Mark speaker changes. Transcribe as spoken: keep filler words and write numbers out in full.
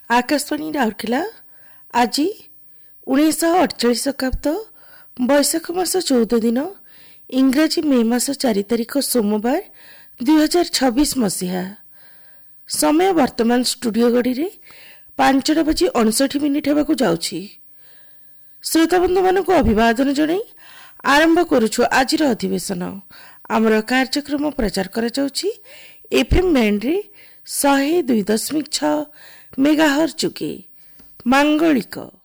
Speaker 1: आकाशवाणी राउरकेला आज उन्नीस अड़चाश शताब्द बैशाख मास चौदह दिन इंग्राजी मे मास चार तारिख सोमवार दुई हजार छब्बीस मसीहा समय वर्तमान स्टूडियो गड़ी रे पांचटा बजी अड़सठ मिनिट होगा जाउछि। श्रोताबंधु मानक अभिवादन जनाई आरंभ करुछु आज अधिवेशन। आमर कार्यक्रम प्रचार करा जाउछि एफएम बैंड रे सौ दुई दशमिक छ मेगाहर्ट्ज जुगे मांगलिक